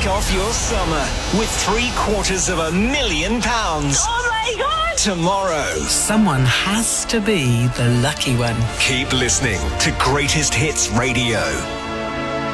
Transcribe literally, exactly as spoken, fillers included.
kick off your summer with three quarters of a million pounds. Oh my God! Tomorrow. Someone has to be the lucky one. Keep listening to Greatest Hits Radio.